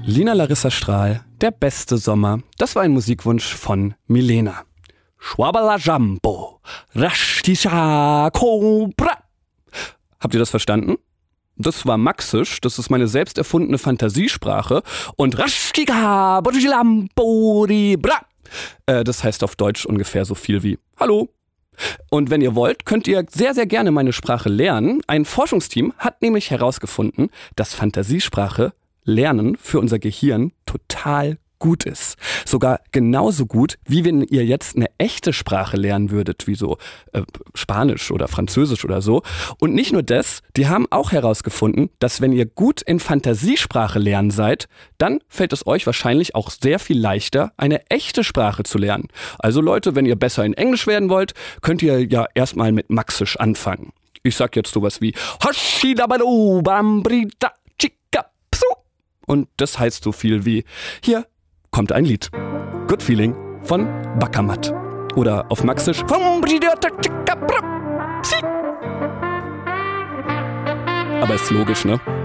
Lina Larissa Strahl, der beste Sommer. Das war ein Musikwunsch von Milena. Schwabala Jambo, Rashtisha Cobra. Habt ihr das verstanden? Das war Maxisch, das ist meine selbst erfundene Fantasiesprache. Und Rashtika Bra. Das heißt auf Deutsch ungefähr so viel wie Hallo. Und wenn ihr wollt, könnt ihr sehr, sehr gerne meine Sprache lernen. Ein Forschungsteam hat nämlich herausgefunden, dass Fantasiesprache Lernen für unser Gehirn total gut ist. Sogar genauso gut, wie wenn ihr jetzt eine echte Sprache lernen würdet, wie so Spanisch oder Französisch oder so. Und nicht nur das, die haben auch herausgefunden, dass wenn ihr gut in Fantasiesprache lernen seid, dann fällt es euch wahrscheinlich auch sehr viel leichter, eine echte Sprache zu lernen. Also Leute, wenn ihr besser in Englisch werden wollt, könnt ihr ja erstmal mit Maxisch anfangen. Ich sag jetzt sowas wie Hoshidabado Bambrita Chika Psu. Und das heißt so viel wie, hier kommt ein Lied. Good Feeling von Bakamat. Oder auf Maxisch. Aber ist logisch, ne?